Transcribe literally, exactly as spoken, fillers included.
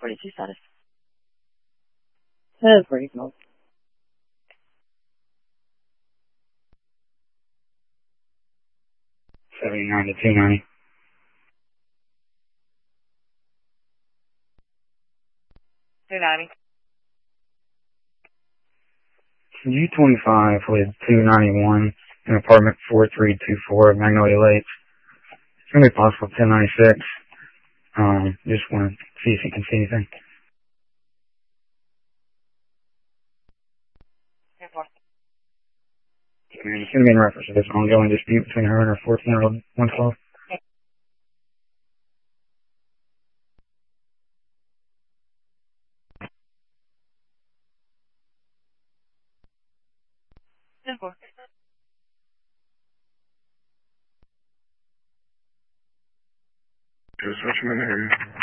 forty-two status. That's reasonable. seventy-nine to two ninety. two ninety. G twenty-five with two ninety-one in apartment four three two four Magnolia Lakes. It's going to be possible ten ninety-six. Um, just want to see if you can see anything. And it's going to be in reference to this ongoing dispute between her and her fourteen-year-old one twelve. Simple. Just what you in the area.